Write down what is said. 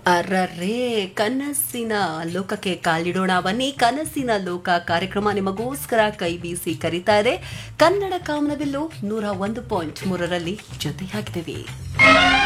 ಅರ್ರರೇ ಕನಸಿನ ಲೋಕಕ್ಕೆ ಕಾಲಿಡೋಣ ಬನ್ನಿ. ಕನಸಿನ ಲೋಕ ಕಾರ್ಯಕ್ರಮ ನಿಮಗೋಸ್ಕರ ಕೈ ಬೀಸಿ ಕರೀತಾ ಇದೆ. ಕನ್ನಡ ಕಾಮನಬಿಲ್ಲು 101.3 ಜೊತೆಯಾಗಿದ್ದೀವಿ.